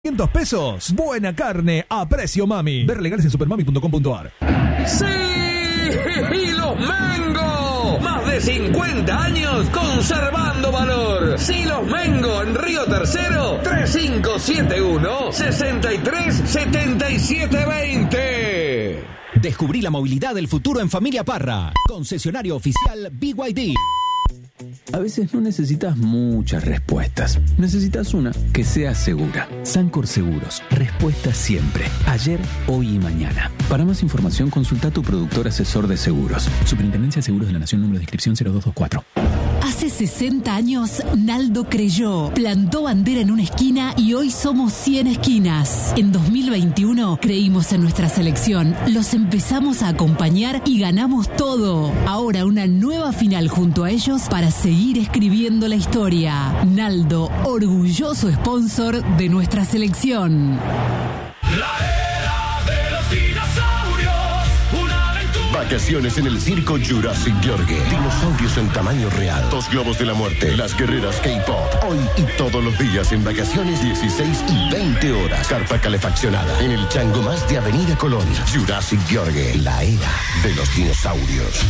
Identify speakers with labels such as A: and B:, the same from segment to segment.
A: 500 pesos. Buena carne a precio mami. Ver legales en supermami.com.ar.
B: ¡Sí! ¡Y los Mengo! Más de 50 años conservando valor. Silos Mengo en Río Tercero, 3571-637720.
C: Descubrí la movilidad del futuro en Familia Parra. Concesionario oficial BYD.
D: A veces no necesitas muchas respuestas. Necesitas una que sea segura. Sancor Seguros. Respuesta siempre. Ayer, hoy y mañana. Para más información, consulta a tu productor asesor de seguros. Superintendencia de Seguros de la Nación, número de inscripción 0224.
E: Hace 60 años, Naldo creyó, plantó bandera en una esquina y hoy somos 100 esquinas. En 2021 creímos en nuestra selección, los empezamos a acompañar y ganamos todo. Ahora una nueva final junto a ellos para seguir escribiendo la historia. Naldo, orgulloso sponsor de nuestra selección.
F: Vacaciones en el circo Jurassic Yorgue. Dinosaurios en tamaño real. 2 globos de la muerte. Las guerreras K-pop. Hoy y todos los días en vacaciones 16 y 20 horas. Carpa calefaccionada. En el chango más de Avenida Colón. Jurassic Yorgue. La era de los dinosaurios.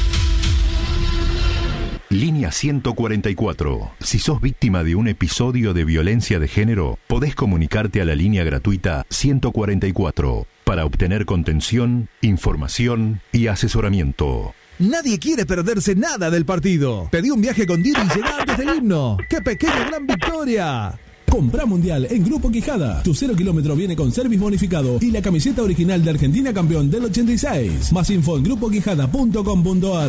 G: Línea 144. Si sos víctima de un episodio de violencia de género, podés comunicarte a la línea gratuita 144 para obtener contención, información y asesoramiento.
A: Nadie quiere perderse nada del partido. Pedí un viaje con Didi y llegá antes del himno. ¡Qué pequeña gran victoria!
H: Compra Mundial en Grupo Quijada. Tu 0 kilómetro viene con service bonificado y la camiseta original de Argentina campeón del 86. Más info en grupoquijada.com.ar.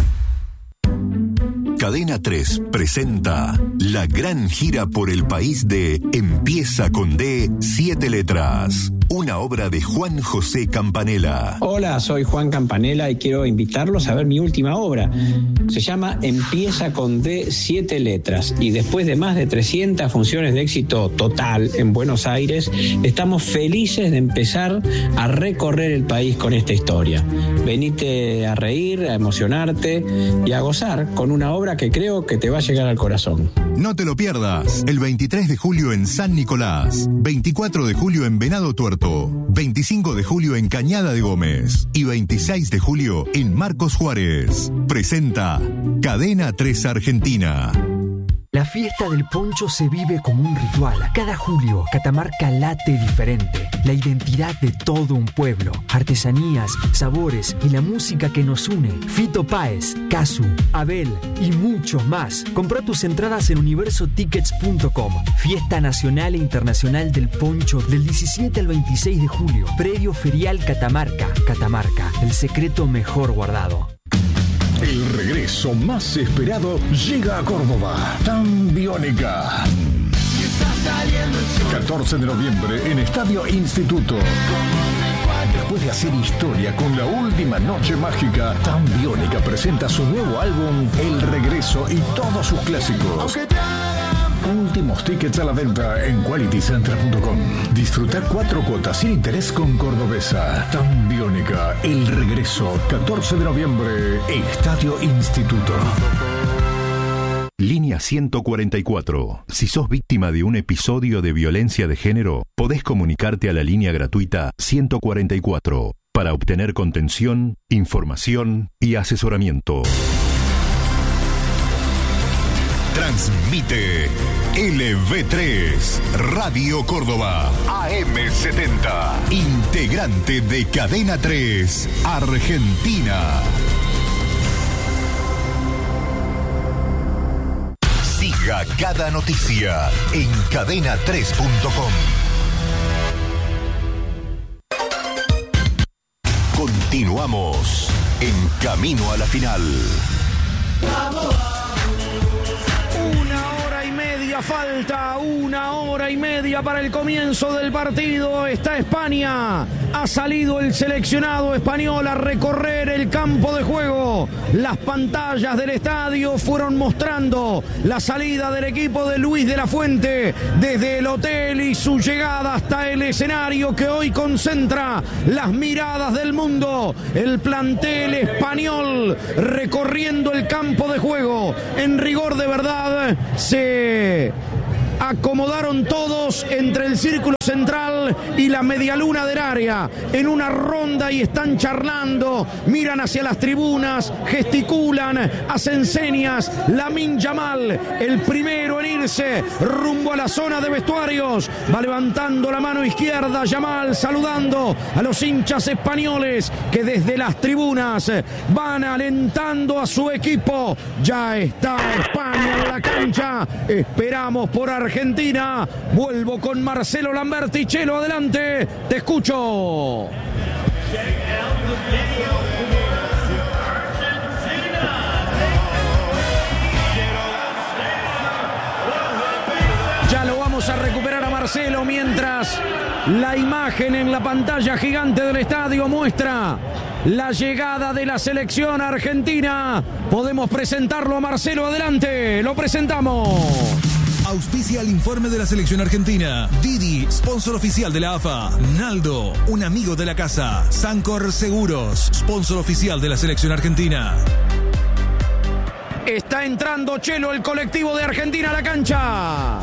I: Cadena 3 presenta la gran gira por el país de Empieza con D, 7 letras. Una obra de Juan José Campanella.
J: Hola, soy Juan Campanella y quiero invitarlos a ver mi última obra. Se llama Empieza con D, 7 letras. Y después de más de 300 funciones de éxito total en Buenos Aires, estamos felices de empezar a recorrer el país con esta historia. Venite a reír, a emocionarte y a gozar con una obra que creo que te va a llegar al corazón.
I: No te lo pierdas. El 23 de julio en San Nicolás, 24 de julio en Venado Tuerto, 25 de julio en Cañada de Gómez y 26 de julio en Marcos Juárez. Presenta Cadena 3 Argentina.
K: La fiesta del poncho se vive como un ritual. Cada julio, Catamarca late diferente. La identidad de todo un pueblo. Artesanías, sabores y la música que nos une. Fito Páez, Casu, Abel y muchos más. Compra tus entradas en universotickets.com. Fiesta Nacional e Internacional del Poncho del 17 al 26 de julio. Predio Ferial Catamarca. Catamarca, el secreto mejor guardado.
L: El regreso más esperado llega a Córdoba. Tan Biónica. 14 de noviembre en Estadio Instituto. Después de hacer historia con la última noche mágica, Tan Biónica presenta su nuevo álbum El Regreso y todos sus clásicos. Últimos tickets a la venta en qualitycenter.com. Disfrutar 4 cuotas sin interés con Cordobesa. Tan Biónica, El Regreso, 14 de noviembre, Estadio Instituto.
G: Línea 144. Si sos víctima de un episodio de violencia de género, podés comunicarte a la línea gratuita 144 para obtener contención, información y asesoramiento.
I: Transmite LV3 Radio Córdoba AM70, integrante de Cadena 3 Argentina. Siga cada noticia en cadena3.com. Continuamos en Camino a la Final.
M: Falta 1 hora y media para el comienzo del partido. Está España. Ha salido el seleccionado español a recorrer el campo de juego. Las pantallas del estadio fueron mostrando la salida del equipo de Luis de la Fuente desde el hotel y su llegada hasta el escenario que hoy concentra las miradas del mundo. El plantel español recorriendo el campo de juego. En rigor de verdad se acomodaron todos entre el círculo central y la medialuna del área en una ronda y están charlando, miran hacia las tribunas, gesticulan, hacen señas. Lamine Yamal, el primero en irse rumbo a la zona de vestuarios, va levantando la mano izquierda. Yamal saludando a los hinchas españoles que desde las tribunas van alentando a su equipo. Ya está España en la cancha, esperamos por Argentina. Vuelvo con Marcelo Lamberti. Chelo, adelante, te escucho. Ya lo vamos a recuperar a Marcelo mientras la imagen en la pantalla gigante del estadio muestra la llegada de la selección argentina. Podemos presentarlo a Marcelo, adelante, lo presentamos.
A: Auspicia el informe de la selección argentina. Didi, sponsor oficial de la AFA. Naldo, un amigo de la casa. Sancor Seguros, sponsor oficial de la selección argentina.
M: Está entrando, Chelo, el colectivo de Argentina a la cancha.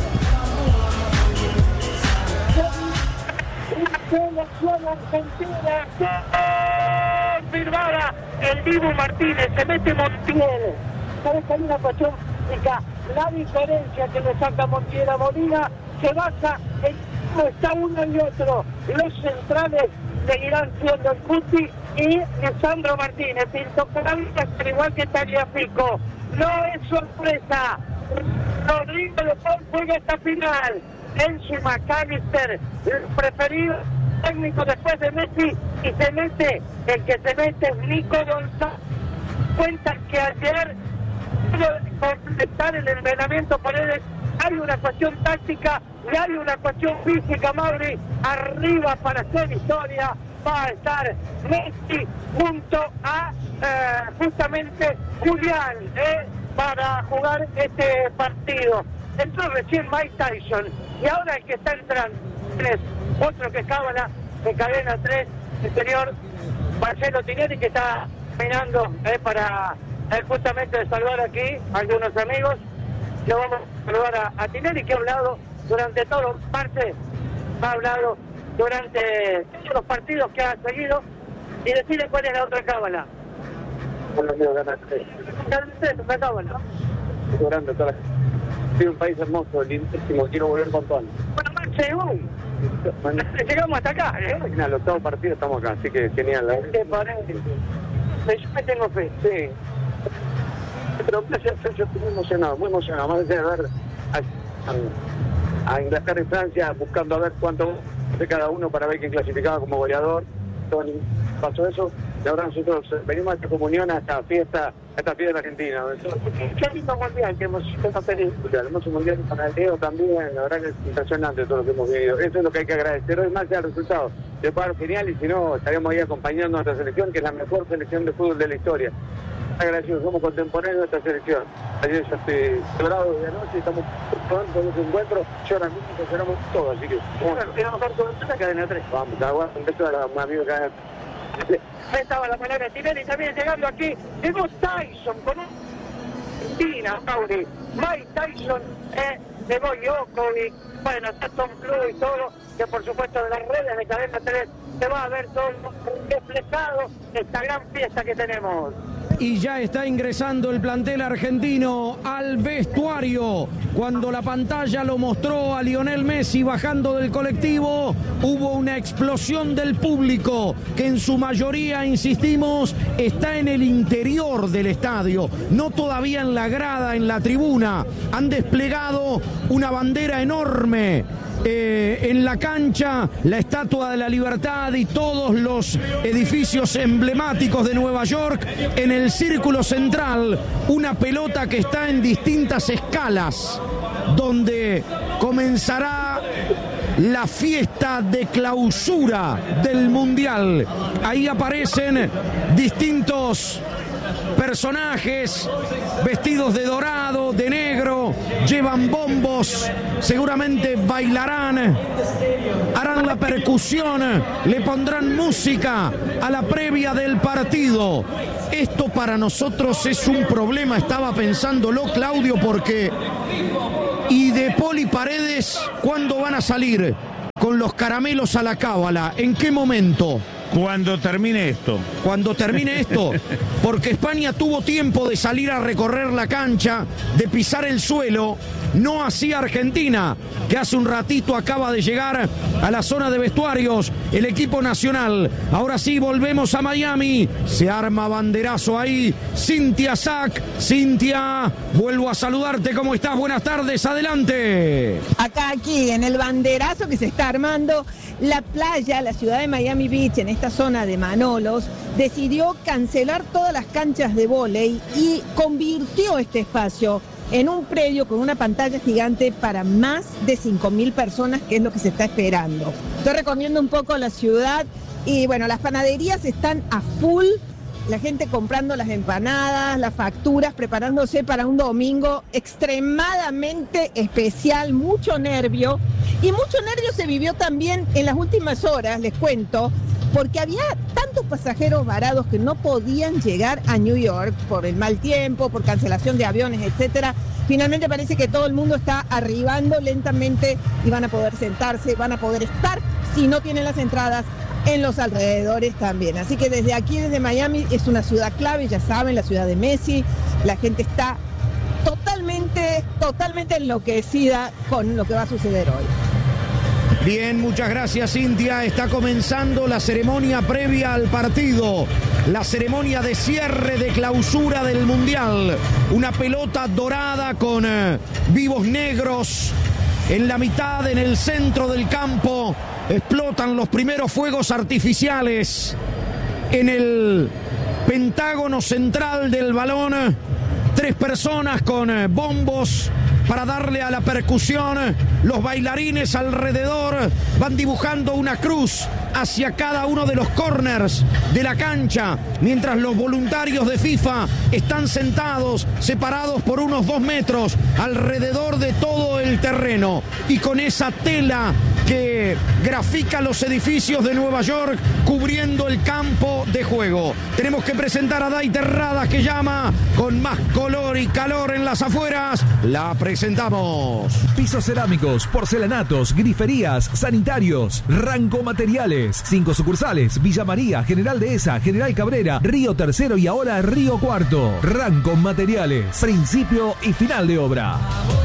N: Selección argentina confirmada. El Dibu Martínez, se mete Montiel. ¿Sabes que hay una cuestión física? La diferencia que le saca Montiel a Molina se basa en cómo está uno y otro. Los centrales seguirán siendo el Cuti y Lisandro Martínez. Intocable, al igual que Tagliafico. No es sorpresa. Rodrigo de Paul juega esta final. Enzo McAllister, el preferido técnico después de Messi, y se mete, el que se mete es Nico González. Cuentan que ayer pudo completar el entrenamiento por él. Hay una cuestión táctica y hay una cuestión física, Mauri. Arriba para hacer historia va a estar Messi junto a justamente Julián para jugar este partido. Entró recién Mike Tyson y ahora el que está entrando es otro que es cábala de cadena 3 exterior, Marcelo Tinelli, que está caminando para justamente saludar aquí a algunos amigos. Lo vamos a saludar a Tinelli, que ha hablado durante todo parte, ha hablado durante todos los partidos que ha seguido, y decirle cuál es la otra cábala.
O: Bueno, amigo, ganar 3.
N: Ganar 3, otra cábala.
O: Estoy orando toda la... Soy un país hermoso, lindísimo, quiero volver con todo.
N: Bueno, Marcelo, llegamos hasta acá,
O: En el octavo partido estamos acá, así que genial.
N: Yo me tengo fe.
O: Sí. Pero yo estoy muy emocionado, más allá de ver a Inglaterra y Francia buscando a ver cuánto de cada uno para ver quién clasificaba como goleador. Pasó eso, y ahora nosotros venimos a esta comunión, a esta fiesta de Argentina.
N: Qué lindo mundial que hemos tenido.
O: El hermoso mundial para el Leo también, la verdad que es impresionante todo lo que hemos vivido. Eso es lo que hay que agradecer hoy, más allá del resultado. De paro genial, y si no, estaríamos ahí acompañando a nuestra selección, que es la mejor selección de fútbol de la historia. Agradecidos, somos contemporáneos de esta selección. Ayer ya estoy celebrado de anoche, estamos pronto los encuentros, yo ahora mismo cerramos todo, así que
N: tenemos mejor cobertura cadena 3.
O: Vamos, un beso a los amigos de cadena 3.
N: Estaba la palabra Tinelli también llegando aquí. Llegó Tyson con un Argentina, Mauri. Mike Tyson, llegó Djokovic, bueno, está Tom Cruise y todo, que por supuesto de las redes de cadena 3 se va a ver todo reflejado esta gran fiesta que tenemos.
M: Y ya está ingresando el plantel argentino al vestuario. Cuando la pantalla lo mostró a Lionel Messi bajando del colectivo, hubo una explosión del público, que en su mayoría, insistimos, está en el interior del estadio, no todavía en la grada, en la tribuna. Han desplegado una bandera enorme. En la cancha, la Estatua de la Libertad y todos los edificios emblemáticos de Nueva York. En el círculo central, una pelota que está en distintas escalas, donde comenzará la fiesta de clausura del Mundial. Ahí aparecen distintos personajes vestidos de dorado, de negro, llevan bombos, seguramente bailarán, harán la percusión, le pondrán música a la previa del partido. Esto para nosotros es un problema, estaba pensándolo Claudio, porque y de por Poli Paredes, ¿cuándo van a salir con los caramelos a la cábala? ¿En qué momento?
P: Cuando termine esto.
M: Cuando termine esto, porque España tuvo tiempo de salir a recorrer la cancha, de pisar el suelo, no así Argentina, que hace un ratito acaba de llegar a la zona de vestuarios, el equipo nacional. Ahora sí, volvemos a Miami, se arma banderazo ahí, Cintia Sack. Cintia, vuelvo a saludarte, ¿cómo estás? Buenas tardes, adelante.
Q: Aquí, en el banderazo que se está armando, la playa, la ciudad de Miami Beach, en esta zona de Manolos, decidió cancelar todas las canchas de vóley y convirtió este espacio en un predio con una pantalla gigante para más de 5.000 personas, que es lo que se está esperando. Estoy recorriendo un poco la ciudad y bueno, las panaderías están a full, la gente comprando las empanadas, las facturas, preparándose para un domingo extremadamente especial, mucho nervio. Y mucho nervio se vivió también en las últimas horas, les cuento, porque había tantos pasajeros varados que no podían llegar a New York por el mal tiempo, por cancelación de aviones, etcétera. Finalmente parece que todo el mundo está arribando lentamente y van a poder sentarse, van a poder estar, si no tienen las entradas, en los alrededores también. Así que desde aquí, desde Miami, es una ciudad clave, ya saben, la ciudad de Messi. La gente está totalmente enloquecida con lo que va a suceder hoy.
M: Bien, muchas gracias, Cintia. Está comenzando la ceremonia previa al partido, la ceremonia de cierre, de clausura del Mundial. Una pelota dorada con vivos negros en la mitad, en el centro del campo. Explotan los primeros fuegos artificiales en el pentágono central del balón. 3 personas con bombos para darle a la percusión. Los bailarines alrededor van dibujando una cruz hacia cada uno de los corners de la cancha, mientras los voluntarios de FIFA están sentados, separados por unos 2 metros alrededor de todo el terreno, y con esa tela que grafica los edificios de Nueva York cubriendo el campo de juego. Tenemos que presentar a Day Terradas, que llama con más color y calor en las afueras. La presentamos.
A: Pisos cerámicos, porcelanatos, griferías, sanitarios, Ranco Materiales. 5 sucursales: Villa María, General Dehesa, General Cabrera, Río Tercero y ahora Río Cuarto. Ranco Materiales, principio y final de obra.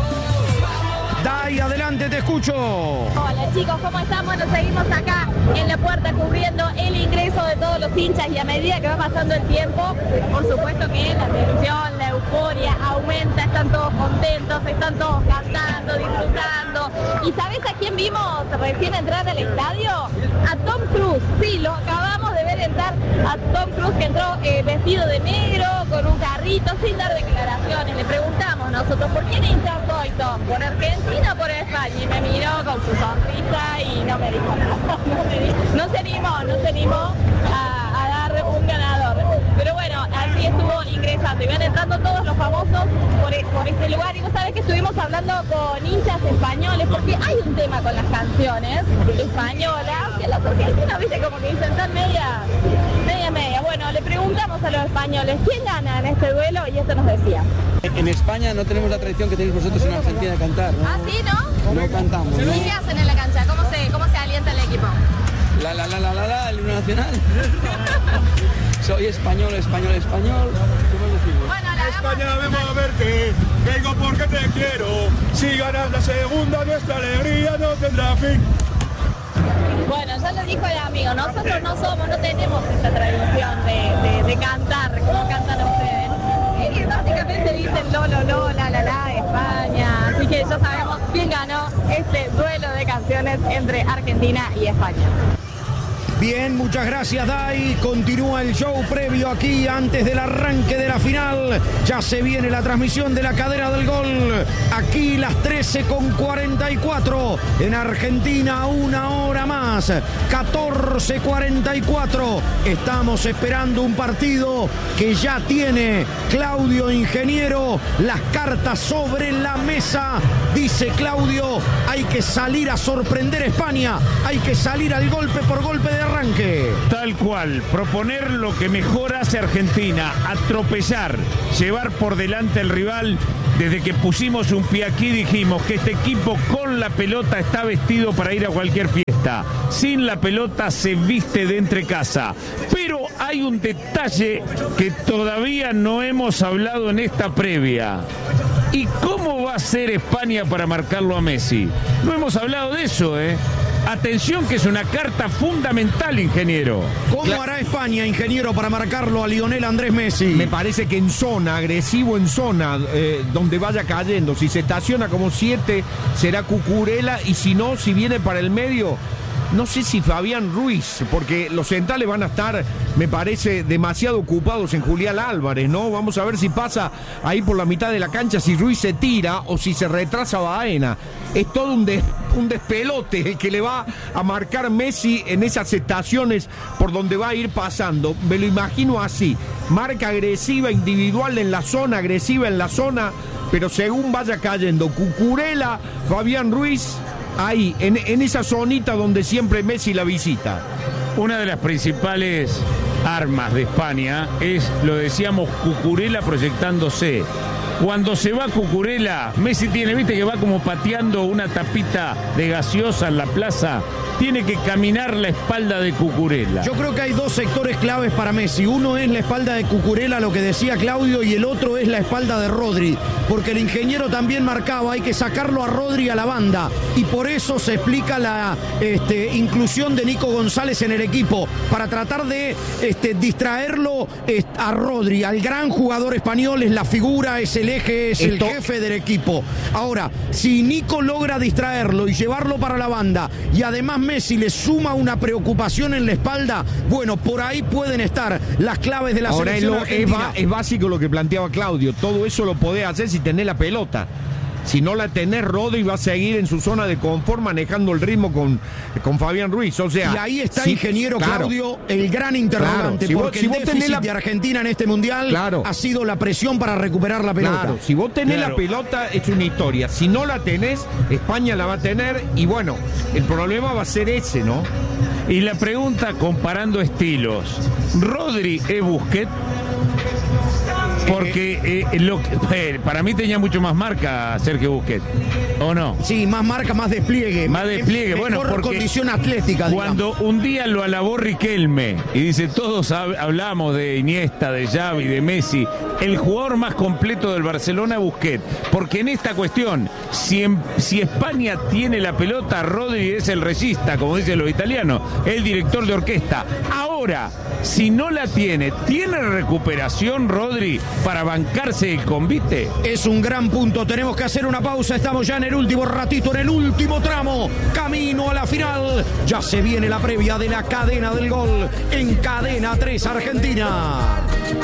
M: Day, adelante, te escucho.
R: Hola chicos, ¿cómo están? Bueno, seguimos acá en la puerta cubriendo el ingreso de todos los hinchas, y a medida que va pasando el tiempo, por supuesto que la tensión, la euforia aumenta, están todos contentos, están todos cantando, disfrutando. ¿Y sabes a quién vimos recién entrar al estadio? A Tom Cruise. Sí, lo acabamos de ver entrar a Tom Cruise, que entró vestido de negro, con un carrito, sin dar declaraciones. Le preguntamos nosotros, ¿por quién hinchas hoy, Tom? ¿Por Argentina o por España? Y me miró con su sonrisa y no me dijo nada. No se animó a dar un ganador. Pero bueno, así estuvo ingresando. Y van entrando todos los famosos por este lugar. Y vos sabés que estuvimos hablando con hinchas españoles, porque hay un tema con las canciones españolas, que los argentinos, viste, como que dicen tan media. Bueno, le preguntamos a los españoles, ¿quién gana en este duelo? Y esto nos decía.
S: En España no tenemos la tradición que tenéis vosotros en Argentina de cantar, ¿no?
R: ¿Ah, sí, no?
S: No cantamos, ¿no?
R: ¿Y qué hacen en la cancha? ¿Cómo se alienta el equipo?
S: El himno nacional. Soy español. ¿Cómo decimos?
R: Bueno,
T: España, vengo a verte, vengo porque te quiero. Si ganas la segunda, nuestra alegría no tendrá fin.
R: Bueno, ya lo dijo el amigo, nosotros no tenemos esta tradición de cantar como cantan ustedes. Y básicamente dicen lo, la, España. Así que ya sabemos quién ganó este duelo de canciones entre Argentina y España.
M: Bien, muchas gracias, Day. Continúa el show previo aquí antes del arranque de la final. Ya se viene la transmisión de la cadena del gol. Aquí las 13:44. En Argentina, 1 hora más. 14:44. Estamos esperando un partido que ya tiene Claudio Ingeniero las cartas sobre la mesa Dice Claudio, hay que salir a sorprender a España, hay que salir al golpe por golpe de arranque.
P: Tal cual, proponer lo que mejor hace Argentina, atropellar, llevar por delante al rival. Desde que pusimos un pie aquí dijimos que este equipo con la pelota está vestido para ir a cualquier fiesta. Sin la pelota se viste de entrecasa. Pero hay un detalle que todavía no hemos hablado en esta previa. ¿Y cómo va a ser España para marcarlo a Messi? No hemos hablado de eso, ¿eh? Atención, que es una carta fundamental, ingeniero.
M: ¿Cómo hará España, ingeniero, para marcarlo a Lionel Andrés Messi?
U: Me parece que en zona, agresivo en zona, donde vaya cayendo. Si se estaciona como 7, será Cucurella, y si no, si viene para el medio, no sé si Fabián Ruiz, porque los centrales van a estar, me parece, demasiado ocupados en Julián Álvarez, ¿no? Vamos a ver si pasa ahí por la mitad de la cancha, si Ruiz se tira o si se retrasa Baena. Es todo un despelote el que le va a marcar Messi en esas estaciones por donde va a ir pasando. Me lo imagino así, marca agresiva individual en la zona, agresiva en la zona, pero según vaya cayendo Cucurella, Fabián Ruiz, ahí, en esa zonita donde siempre Messi la visita.
P: Una de las principales armas de España es, lo decíamos, Cucurella proyectándose. Cuando se va Cucurella, Messi tiene, viste que va como pateando una tapita de gaseosa en la plaza, tiene que caminar la espalda de Cucurella.
M: Yo creo que hay dos sectores claves para Messi. Uno es la espalda de Cucurella, lo que decía Claudio, y el otro es la espalda de Rodri, porque el ingeniero también marcaba, hay que sacarlo a Rodri a la banda, y por eso se explica la inclusión de Nico González en el equipo, para tratar de distraerlo a Rodri, al gran jugador español, es la figura, es el eje, es el jefe del equipo. Ahora, si Nico logra distraerlo y llevarlo para la banda, y además Messi le suma una preocupación en la espalda, bueno, por ahí pueden estar las claves de la selección argentina.
U: Es básico lo que planteaba Claudio, todo eso lo podés hacer si tenés la pelota. Si no la tenés, Rodri va a seguir en su zona de confort manejando el ritmo con Fabián Ruiz. O sea,
M: y ahí está, ingeniero, claro, Claudio, el gran interrogante, claro, porque el déficit de Argentina en este mundial, claro, ha sido la presión para recuperar la pelota.
U: Claro, si vos tenés, claro, la pelota, es una historia. Si no la tenés, España la va a tener, y bueno, el problema va a ser ese, ¿no?
P: Y la pregunta, comparando estilos, ¿Rodri es Busquets? Porque para mí tenía mucho más marca Sergio Busquets, ¿o no?
M: Sí, más marca, más despliegue.
P: Más despliegue, bueno,
M: por condición atlética,
P: cuando digamos, un día lo alabó Riquelme y dice, todos hablamos de Iniesta, de Xavi, de Messi, el jugador más completo del Barcelona, Busquets, porque en esta cuestión, si España tiene la pelota, Rodri es el regista, como dicen los italianos, el director de orquesta. Ahora, si no la tiene recuperación Rodri para bancarse el convite.
M: Es un gran punto, tenemos que hacer una pausa, estamos ya en el último ratito, en el último tramo, camino a la final, ya se viene la previa de la cadena del gol, en Cadena 3 Argentina.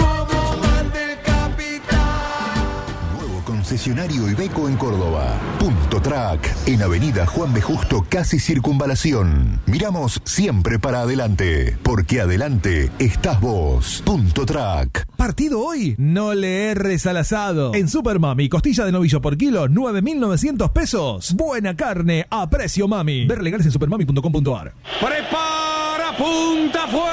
I: Concesionario Iveco en Córdoba. Punto Track, en Avenida Juan B. Justo, casi Circunvalación. Miramos siempre para adelante, porque adelante estás vos. Punto Track.
A: Partido hoy, no le erres al asado. En Super Mami, costilla de novillo por kilo, 9.900 pesos. Buena carne a precio Mami. Ver legales en supermami.com.ar.
M: Prepara, punta, fue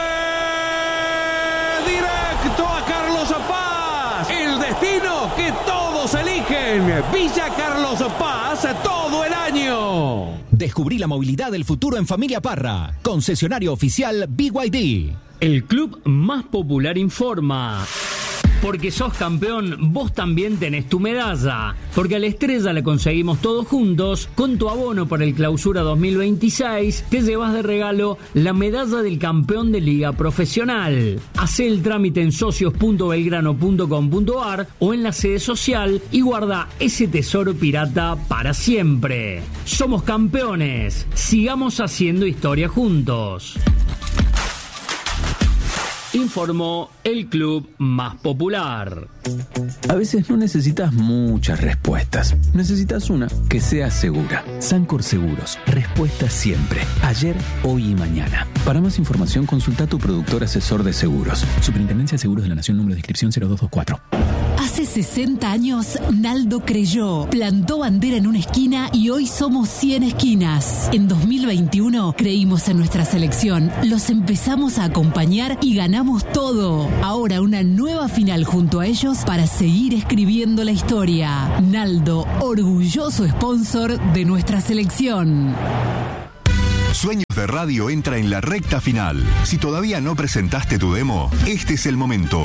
M: directo a Carlos Paz. El destino que todos eligen. Villa Carlos Paz todo el año.
C: Descubrí la movilidad del futuro en Familia Parra. Concesionario oficial BYD.
V: El club más popular informa. Porque sos campeón, vos también tenés tu medalla. Porque a la estrella la conseguimos todos juntos. Con tu abono para el Clausura 2026, te llevas de regalo la medalla del campeón de Liga Profesional. Hacé el trámite en socios.belgrano.com.ar o en la sede social y guarda ese tesoro pirata para siempre. Somos campeones. Sigamos haciendo historia juntos. Informó el club más popular.
D: A veces no necesitas muchas respuestas. Necesitas una que sea segura. Sancor Seguros. Respuesta siempre. Ayer, hoy y mañana. Para más información, consulta a tu productor asesor de seguros. Superintendencia de Seguros de la Nación, número de inscripción 0224.
B: Hace 60 años, Naldo creyó, plantó bandera en una esquina y hoy somos 100 esquinas. En 2021 creímos en nuestra selección, los empezamos a acompañar y ganamos todo. Ahora una nueva final junto a ellos para seguir escribiendo la historia. Naldo, orgulloso sponsor de nuestra selección.
I: Sueños de Radio entra en la recta final. Si todavía no presentaste tu demo, este es el momento.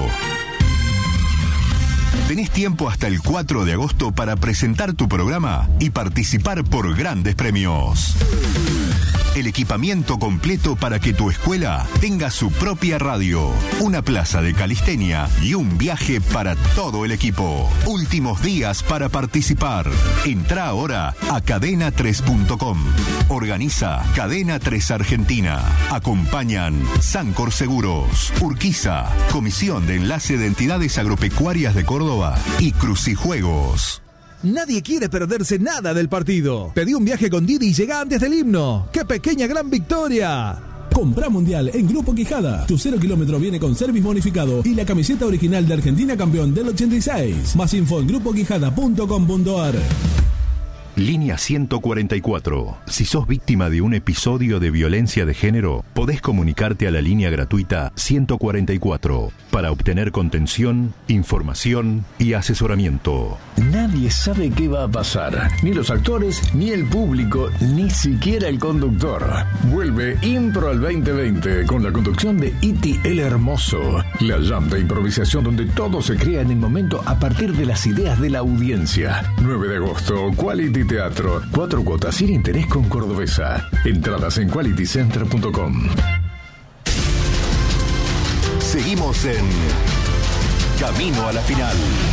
I: Tenés tiempo hasta el 4 de agosto para presentar tu programa y participar por grandes premios. El equipamiento completo para que tu escuela tenga su propia radio, una plaza de calistenia y un viaje para todo el equipo. Últimos días para participar. Entrá ahora a cadena3.com. Organiza Cadena 3 Argentina. Acompañan Sancor Seguros, Urquiza, Comisión de Enlace de Entidades Agropecuarias de Córdoba y Crucijuegos.
A: Nadie quiere perderse nada del partido. Pedí un viaje con Didi y llega antes del himno. ¡Qué pequeña gran victoria!
H: Comprá Mundial en Grupo Quijada. Tu 0 kilómetro viene con service bonificado y la camiseta original de Argentina campeón del 86. Más info en grupoquijada.com.ar.
G: Línea 144. Si sos víctima de un episodio de violencia de género, podés comunicarte a la línea gratuita 144 para obtener contención, información y asesoramiento.
L: Nadie sabe qué va a pasar. Ni los actores, ni el público, ni siquiera el conductor. Vuelve Impro al 2020 con la conducción de Iti el Hermoso. La jam de improvisación donde todo se crea en el momento a partir de las ideas de la audiencia. 9 de agosto, Quality Teatro. 4 cuotas sin interés con Cordobesa. Entradas en qualitycenter.com.
I: Seguimos en Camino a la Final.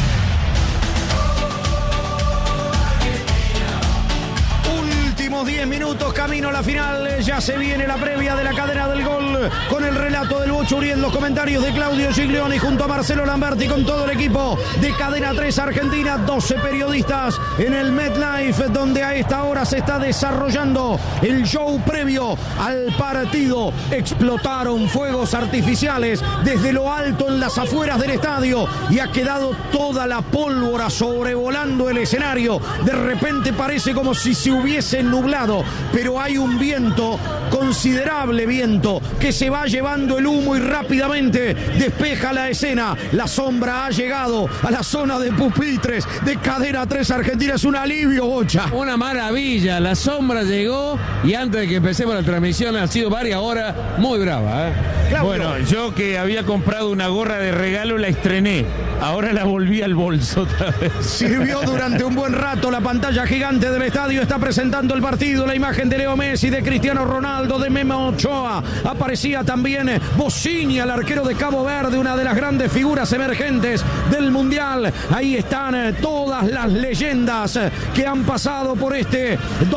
M: Últimos 10 minutos, camino a la final. Ya se viene la previa de la cadena del gol con el relato del Bocho Uriel, los comentarios de Claudio Giglioni junto a Marcelo Lamberti con todo el equipo de Cadena 3 Argentina. 12 periodistas en el MetLife, donde a esta hora se está desarrollando el show previo al partido. Explotaron fuegos artificiales desde lo alto en las afueras del estadio y ha quedado toda la pólvora sobrevolando el escenario. De repente parece como si se hubiese nublado, pero hay un viento, considerable viento, que se va llevando el humo y rápidamente despeja la escena. La sombra ha llegado a la zona de pupitres de Cadena 3 Argentina. Es un alivio, Bocha.
E: Una maravilla, la sombra llegó y antes de que empecemos la transmisión ha sido varias horas muy brava, ¿eh?
P: Bueno, yo que había comprado una gorra de regalo la estrené, ahora la volví al bolso otra vez.
M: Sirvió durante un buen rato. La pantalla gigante del estadio está presentando el partido, la imagen de Leo Messi, de Cristiano Ronaldo, de Memo Ochoa. Aparecía también Bossini, el arquero de Cabo Verde, una de las grandes figuras emergentes del Mundial. Ahí están todas las leyendas que han pasado por este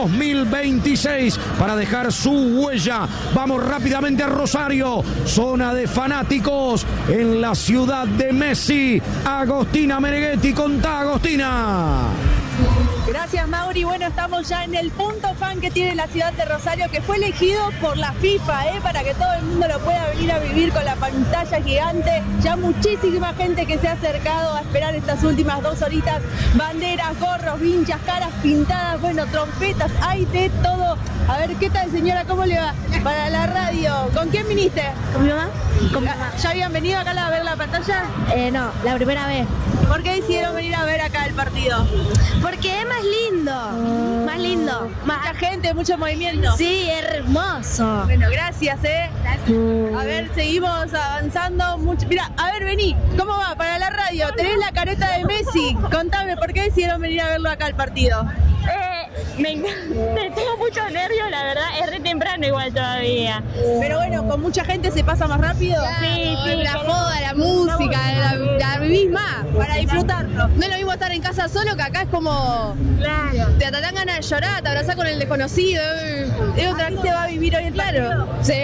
M: 2026 para dejar su huella. Vamos rápidamente a Rosario, zona de fanáticos en la ciudad de Messi. Agostina Meneghetti, contá, Agostina.
W: Gracias, Mauri. Bueno, estamos ya en el punto fan que tiene la ciudad de Rosario, que fue elegido por la FIFA, para que todo el mundo lo pueda venir a vivir con la pantalla gigante. Ya muchísima gente que se ha acercado a esperar estas últimas 2 horitas. Banderas, gorros, vinchas, caras pintadas, bueno, trompetas, hay de todo. A ver, ¿qué tal, señora? ¿Cómo le va? Para la radio. ¿Con quién viniste?
X: ¿Con mi mamá? Con mi mamá.
W: ¿Ya habían venido acá a ver la pantalla?
X: No, la primera vez.
W: ¿Por qué decidieron venir a ver acá el partido?
X: Porque es más lindo. Más lindo.
W: Mucha gente, mucho movimiento.
X: Sí, hermoso.
W: Bueno, gracias, A ver, seguimos avanzando mucho. Mira, a ver, vení. ¿Cómo va? Para la radio. Tenés la careta de Messi. Contame, ¿por qué decidieron venir a verlo acá el partido?
X: Tengo muchos nervios, la verdad, es re temprano igual todavía.
W: Pero bueno, con mucha gente se pasa más rápido.
X: Sí,
W: la joda, la música, la misma, para disfrutarlo. No es lo mismo estar en casa solo, que acá es como...
X: Claro.
W: Te dan ganas de llorar, te abrazás con el desconocido. Es otra cosa. ¿Se va a vivir hoy el partido? Sí, más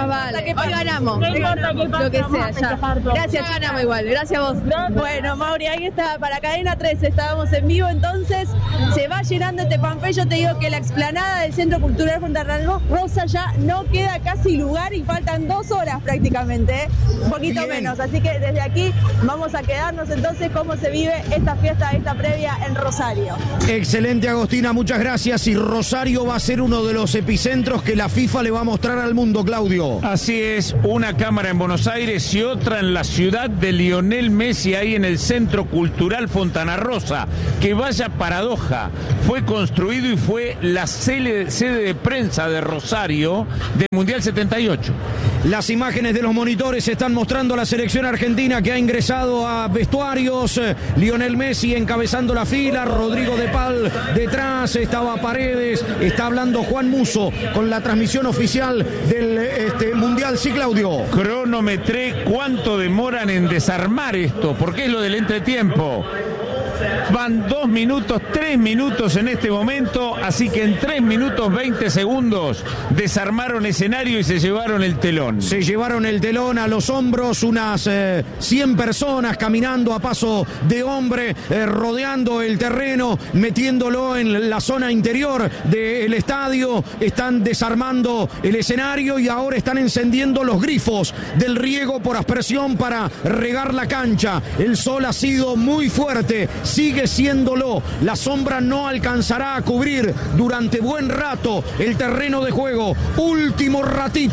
W: Más vale. Hoy ganamos.
X: No importa qué pase,
W: lo que
X: vamos
W: sea,
X: a
W: ya.
X: festejar todo.
W: Gracias,
X: Ya
W: ganamos igual. Gracias a vos. Bueno, Mauri, ahí está. Para Cadena 13 estábamos en vivo, entonces se va llenando este Panfé. Yo te digo que la explanada del Centro Cultural Fontana Rosa ya no queda casi lugar y faltan 2 horas prácticamente, un poquito menos. Así que desde aquí vamos a quedarnos entonces cómo se vive esta fiesta, esta previa en Rosario.
M: Excelente, Agostina, muchas gracias. Y Rosario va a ser uno de los epicentros que la FIFA le va a mostrar al mundo, Claudio.
P: Así es, una cámara en Buenos Aires y otra en la ciudad de Lionel Messi, ahí en el Centro Cultural Fontana Rosa. Que vaya paradoja, fue construido y fue la sede de prensa de Rosario del Mundial 78.
M: Las imágenes de los monitores están mostrando a la selección argentina que ha ingresado a vestuarios. Lionel Messi encabezando la fila, Rodrigo de Paul detrás, estaba Paredes, está hablando Juan Musso con la transmisión oficial del Mundial. Sí, Claudio.
P: Cronometré cuánto demoran en desarmar esto, porque es lo del entretiempo. Van 2 minutos, 3 minutos en este momento, así que en 3 minutos 20 segundos desarmaron escenario y se llevaron el telón.
M: Se llevaron el telón a los hombros, unas 100 personas caminando a paso de hombre, rodeando el terreno, metiéndolo en la zona interior del estadio. Están desarmando el escenario y ahora están encendiendo los grifos del riego por aspersión para regar la cancha. El sol ha sido muy fuerte, sigue siéndolo. La sombra no alcanzará a cubrir durante buen rato el terreno de juego. Último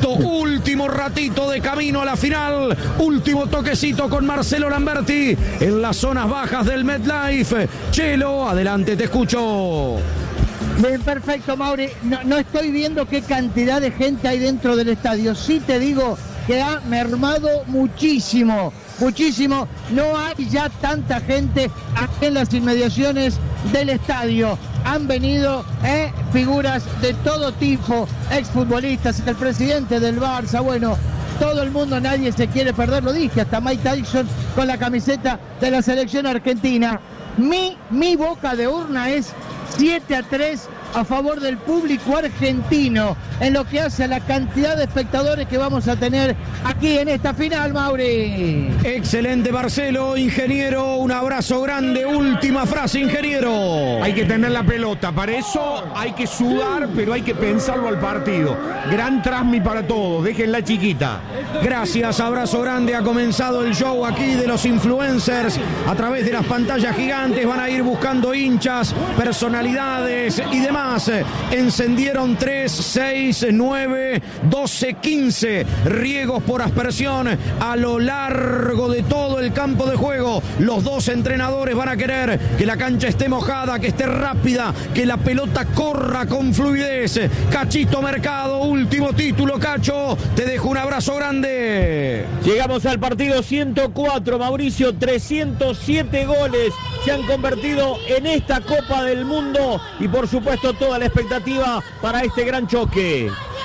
M: ratito de camino a la final. Último toquecito con Marcelo Lamberti en las zonas bajas del MetLife. Chelo, adelante, te escucho.
F: Bien, perfecto, Mauri. No estoy viendo qué cantidad de gente hay dentro del estadio. Sí te digo que ha mermado muchísimo. No hay ya tanta gente aquí en las inmediaciones del estadio. Han venido figuras de todo tipo, exfutbolistas, el presidente del Barça, bueno, todo el mundo, nadie se quiere perder, lo dije, hasta Mike Tyson con la camiseta de la selección argentina. Mi boca de urna es 7-3 a favor del público argentino en lo que hace a la cantidad de espectadores que vamos a tener aquí en esta final, Mauri.
M: Excelente, Marcelo, ingeniero, un abrazo grande. Última frase, ingeniero.
U: Hay que tener la pelota, para eso hay que sudar, pero hay que pensarlo al partido. Gran transmi para todos, déjenla chiquita.
M: Gracias, abrazo grande. Ha comenzado el show aquí de los influencers a través de las pantallas gigantes. Van a ir buscando hinchas, personalidades y demás. Encendieron 3, 6, 9, 12, 15 riegos por aspersión a lo largo de todo el campo de juego. Los dos entrenadores van a querer que la cancha esté mojada, que esté rápida, que la pelota corra con fluidez. Cachito Mercado, último título, Cacho. Te dejo un abrazo grande.
J: Llegamos al partido 104, Mauricio. 307 goles se han convertido en esta Copa del Mundo y por supuesto toda la expectativa para este gran choque.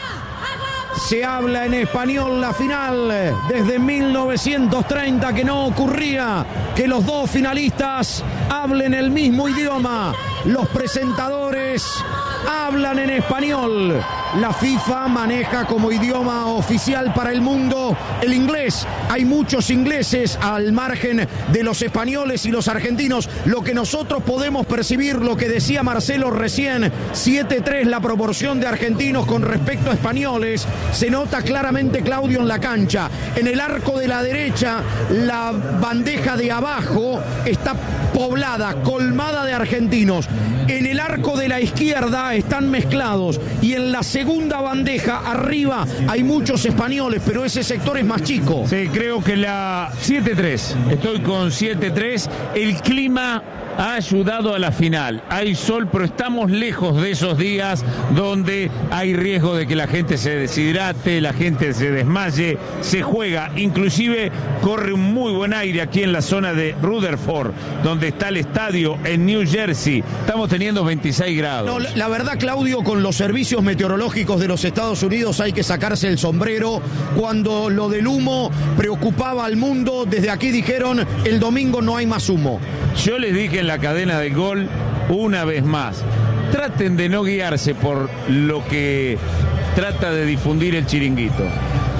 M: Se habla en español la final desde 1930 que no ocurría que los dos finalistas hablen el mismo idioma. Los presentadores hablan en español. La FIFA maneja como idioma oficial para el mundo el inglés. Hay muchos ingleses al margen de los españoles y los argentinos. Lo que nosotros podemos percibir, lo que decía Marcelo recién, 7-3 la proporción de argentinos con respecto a españoles. Se nota claramente, Claudio, en la cancha. En el arco de la derecha, la bandeja de abajo está poblada, colmada de argentinos. En el arco de la izquierda están mezclados y en la segunda bandeja arriba hay muchos españoles, pero ese sector es más chico.
P: Sí, creo que la 7-3, estoy con 7-3, el clima ha ayudado a la final. Hay sol, pero estamos lejos de esos días donde hay riesgo de que la gente se deshidrate, la gente se desmaye, se juega. Inclusive corre un muy buen aire aquí en la zona de Rutherford, donde está el estadio en New Jersey. Estamos teniendo 26 grados.
M: No, la verdad, Claudio, con los servicios meteorológicos de los Estados Unidos hay que sacarse el sombrero. Cuando lo del humo preocupaba al mundo, desde aquí dijeron el domingo no hay más humo.
P: Yo les dije en la cadena del gol una vez más, traten de no guiarse por lo que trata de difundir el Chiringuito.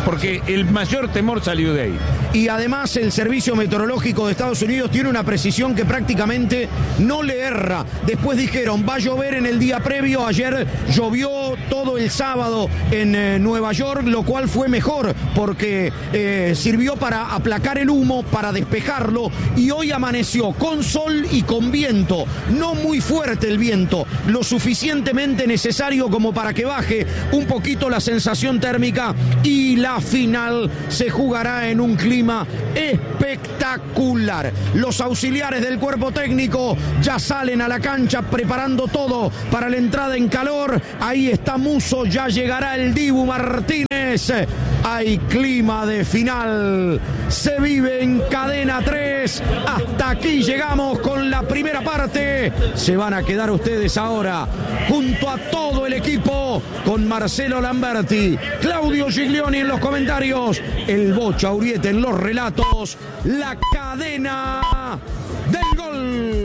P: porque el mayor temor salió de ahí.
M: Y además el Servicio Meteorológico de Estados Unidos tiene una precisión que prácticamente no le erra. Después dijeron, va a llover en el día previo. Ayer llovió todo el sábado en Nueva York, lo cual fue mejor porque sirvió para aplacar el humo, para despejarlo. Y hoy amaneció con sol y con viento. No muy fuerte el viento, lo suficientemente necesario como para que baje un poquito la sensación térmica. Y la final se jugará en un clima espectacular. Los auxiliares del cuerpo técnico ya salen a la cancha preparando todo para la entrada en calor. Ahí está Musso, ya llegará el Dibu Martínez. Hay clima de final. Se vive en Cadena 3. Hasta aquí llegamos con la primera parte. Se van a quedar ustedes ahora junto a todo el equipo con Marcelo Lamberti, Claudio Giglioni en los comentarios, el Bocha Uriete en los relatos, la cadena del gol.